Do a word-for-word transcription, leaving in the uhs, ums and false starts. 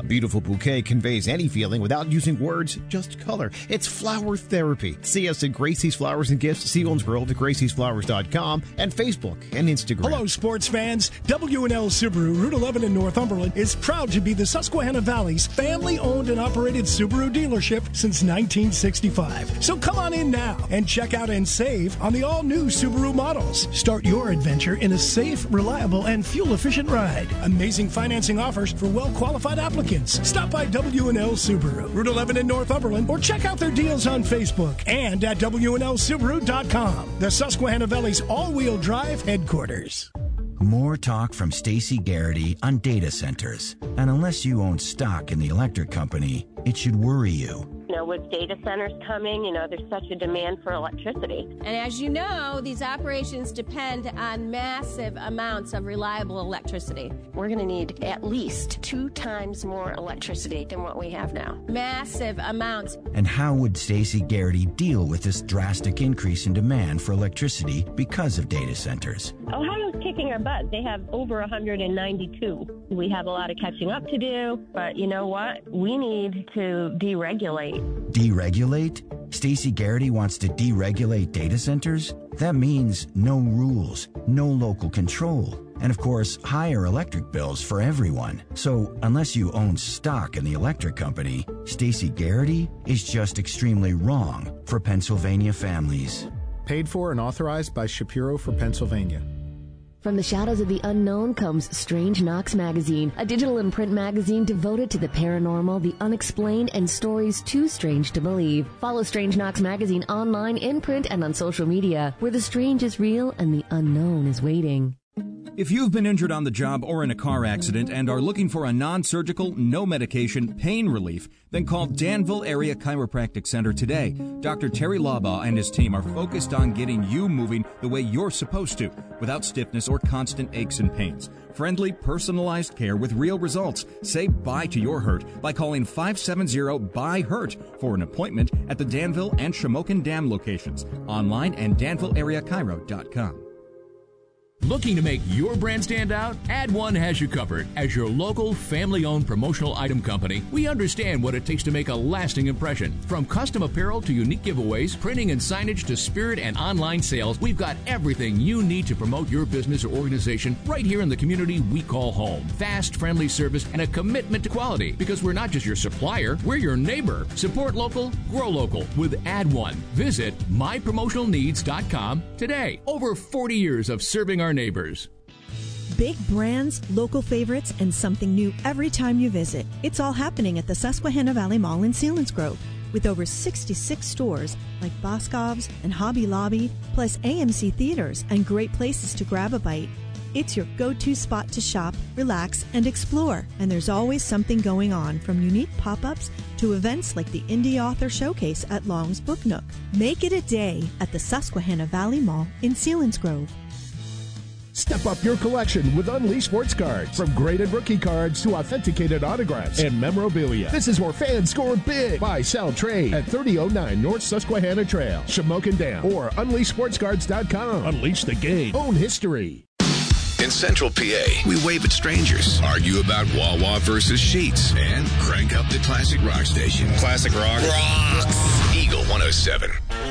beautiful bouquet conveys any feeling without using words, just color. It's flower therapy. See us at Gracie's Flowers and Gifts, Selinsgrove, at gracies flowers dot com, and Facebook and Instagram. Hello, sports fans. W and L Subaru, Route eleven in Northumberland, is proud to be the Susquehanna Valley's family-owned and operated Subaru dealership since nineteen sixty-five. So come on in now and check out and save on the all-new Subaru models. Start your adventure in a safe, reliable, and fuel-efficient ride. Amazing financing offers for well-qualified applicants. Stop by W and L Subaru, Route eleven in Northumberland, or check out their deals on Facebook and at W and L Subaru dot com, the Susquehanna Valley's all-wheel drive headquarters. More talk from Stacey Garrity on data centers. And unless you own stock in the electric company, it should worry you. You know, with data centers coming, you know, there's such a demand for electricity. And as you know, these operations depend on massive amounts of reliable electricity. We're going to need at least two times more electricity than what we have now. Massive amounts. And how would Stacey Garrity deal with this drastic increase in demand for electricity because of data centers? Ohio's kicking our butt. They have over one hundred ninety-two. We have a lot of catching up to do, but you know what? We need to deregulate. Deregulate? Stacey Garrity wants to deregulate data centers? That means no rules, no local control, and of course, higher electric bills for everyone. So unless you own stock in the electric company, Stacey Garrity is just extremely wrong for Pennsylvania families. Paid for and authorized by Shapiro for Pennsylvania. From the shadows of the unknown comes Strange Knox Magazine, a digital and print magazine devoted to the paranormal, the unexplained, and stories too strange to believe. Follow Strange Knox Magazine online, in print, and on social media, where the strange is real and the unknown is waiting. If you've been injured on the job or in a car accident and are looking for a non-surgical, no medication pain relief, then call Danville Area Chiropractic Center today. Doctor Terry Labaugh and his team are focused on getting you moving the way you're supposed to, without stiffness or constant aches and pains. Friendly, personalized care with real results. Say bye to your hurt by calling five seven zero, B Y HURT for an appointment at the Danville and Shamokin Dam locations. Online and danville area chiro dot com. Looking to make your brand stand out? Add One has you covered. As your local, family-owned promotional item company, we understand what it takes to make a lasting impression. From custom apparel to unique giveaways, printing and signage to spirit and online sales, we've got everything you need to promote your business or organization right here in the community we call home. Fast, friendly service and a commitment to quality, because we're not just your supplier, we're your neighbor. Support local, grow local with Add One. Visit my promotional needs dot com today. Over forty years of serving our neighbors. Big brands, local favorites, and something new every time you visit. It's all happening at the Susquehanna Valley Mall in Selinsgrove. With over sixty-six stores like Boscov's and Hobby Lobby, plus A M C theaters and great places to grab a bite. It's your go-to spot to shop, relax, and explore. And there's always something going on, from unique pop-ups to events like the Indie Author Showcase at Long's Book Nook. Make it a day at the Susquehanna Valley Mall in Selinsgrove. Step up your collection with Unleashed Sports Cards. From graded rookie cards to authenticated autographs and memorabilia. This is where fans score big. Buy, sell, trade at thirty oh nine North Susquehanna Trail, Shamokin Dam, or unleashed sports cards dot com. Unleash the game. Own history. In Central P A, we wave at strangers, argue about Wawa versus Sheets, and crank up the classic rock station. Classic rock. Rocks. Eagle one oh seven.